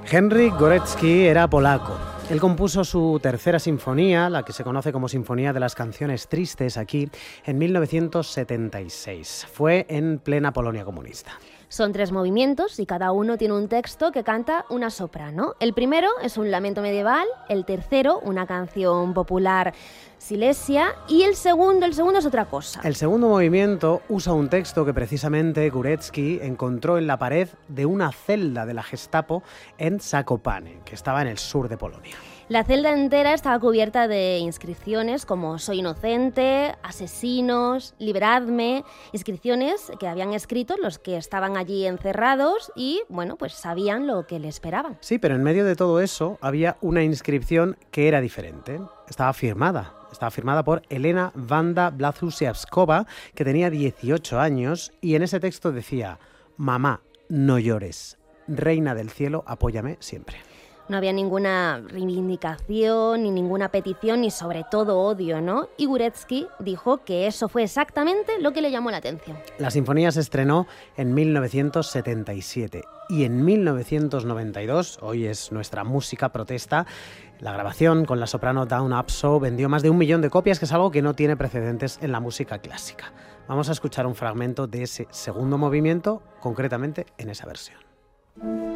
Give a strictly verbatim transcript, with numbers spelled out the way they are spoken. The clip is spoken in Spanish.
Henryk Górecki era polaco. Él compuso su tercera sinfonía, la que se conoce como Sinfonía de las Canciones Tristes aquí, en mil novecientos setenta y seis. Fue en plena Polonia comunista. Son tres movimientos y cada uno tiene un texto que canta una soprano. El primero es un lamento medieval, el tercero una canción popular silesia y el segundo, el segundo es otra cosa. El segundo movimiento usa un texto que precisamente Górecki encontró en la pared de una celda de la Gestapo en Zakopane, que estaba en el sur de Polonia. La celda entera estaba cubierta de inscripciones como «Soy inocente», «Asesinos», «Liberadme», inscripciones que habían escrito los que estaban allí encerrados y, bueno, pues sabían lo que le esperaban. Sí, pero en medio de todo eso había una inscripción que era diferente. Estaba firmada. Estaba firmada por Elena Wanda Błaszczykowska, que tenía dieciocho años, y en ese texto decía: «Mamá, no llores. Reina del cielo, apóyame siempre». No había ninguna reivindicación, ni ninguna petición, ni sobre todo odio, ¿no? Y Górecki dijo que eso fue exactamente lo que le llamó la atención. La sinfonía se estrenó en mil novecientos setenta y siete y en mil novecientos noventa y dos, hoy es nuestra música protesta, la grabación con la soprano Dawn Abso vendió más de un millón de copias, que es algo que no tiene precedentes en la música clásica. Vamos a escuchar un fragmento de ese segundo movimiento, concretamente en esa versión.